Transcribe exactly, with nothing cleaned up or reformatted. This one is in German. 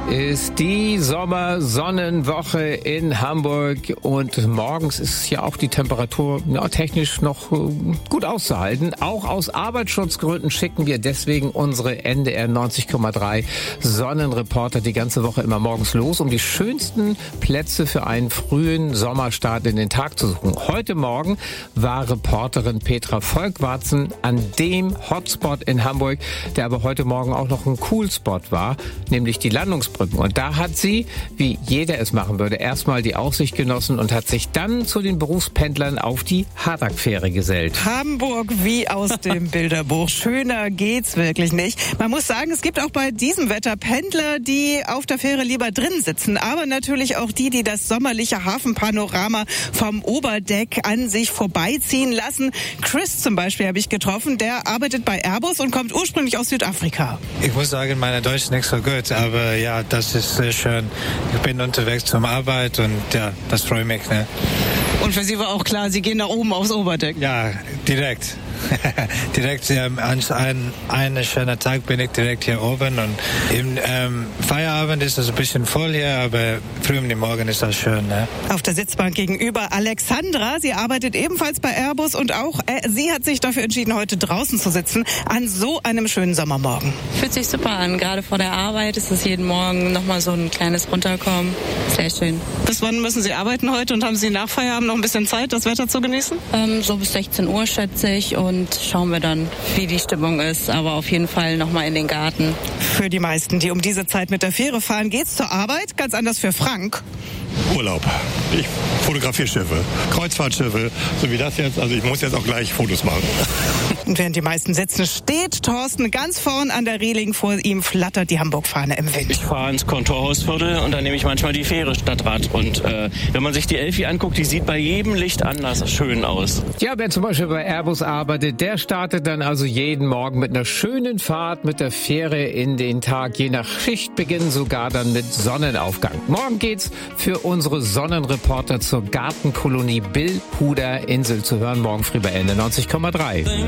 ist die Sommersonnenwoche in Hamburg und morgens ist ja auch die Temperatur ja, technisch noch äh, gut auszuhalten. Auch aus Arbeitsschutzgründen schicken wir deswegen unsere N D R neunzig Komma drei Sonnenreporter die ganze Woche immer morgens los, um die schönsten Plätze für einen frühen Sommerstart in den Tag zu suchen. Heute Morgen war Reporterin Petra Volkwarzen an dem Hotspot in Hamburg, der aber heute Morgen auch noch ein Coolspot war, nämlich die Landungsbrücke. Und da hat sie, wie jeder es machen würde, erstmal die Aussicht genossen und hat sich dann zu den Berufspendlern auf die Hardegg-Fähre gesellt. Hamburg wie aus dem Bilderbuch. Schöner geht's wirklich nicht. Man muss sagen, es gibt auch bei diesem Wetter Pendler, die auf der Fähre lieber drin sitzen. Aber natürlich auch die, die das sommerliche Hafenpanorama vom Oberdeck an sich vorbeiziehen lassen. Chris zum Beispiel habe ich getroffen. Der arbeitet bei Airbus und kommt ursprünglich aus Südafrika. Ich muss sagen, meine Deutsch ist nicht so gut, aber ja, das ist sehr schön. Ich bin unterwegs zur Arbeit und ja, das freut mich. Ne? Und für Sie war auch klar, Sie gehen nach oben aufs Oberdeck? Ja, direkt. direkt ähm, an ein, einen schönen Tag bin ich direkt hier oben und im ähm, Feierabend ist es ein bisschen voll hier, aber früh um den Morgen ist das schön. Ne? Auf der Sitzbank gegenüber Alexandra, sie arbeitet ebenfalls bei Airbus und auch äh, sie hat sich dafür entschieden, heute draußen zu sitzen an so einem schönen Sommermorgen. Fühlt sich super an, gerade vor der Arbeit ist es jeden Morgen nochmal so ein kleines Runterkommen, sehr schön. Bis wann müssen Sie arbeiten heute und haben Sie nach Feierabend noch ein bisschen Zeit, das Wetter zu genießen? Ähm, so bis sechzehn Uhr schätze ich und schauen wir dann, wie die Stimmung ist, aber auf jeden Fall nochmal in den Garten. Für die meisten, die um diese Zeit mit der Fähre fahren, geht's zur Arbeit, ganz anders für Frank. Urlaub. Ich fotografiere Schiffe, Kreuzfahrtschiffe, so wie das jetzt. Also ich muss jetzt auch gleich Fotos machen. Und während die meisten sitzen, steht Thorsten ganz vorn an der Reling. Vor ihm flattert die Hamburg-Fahne im Wind. Ich fahre ins Kontorhausviertel und dann nehme ich manchmal die Fähre Stadtrat. Und äh, wenn man sich die Elfi anguckt, die sieht bei jedem Licht anders schön aus. Ja, wer zum Beispiel bei Airbus arbeitet, der startet dann also jeden Morgen mit einer schönen Fahrt mit der Fähre in den Tag. Je nach Schichtbeginn sogar dann mit Sonnenaufgang. Morgen geht's für unsere Sonnenreporter zur Gartenkolonie Billhuder Insel zu hören. Morgen früh bei N D R neunzig Komma drei.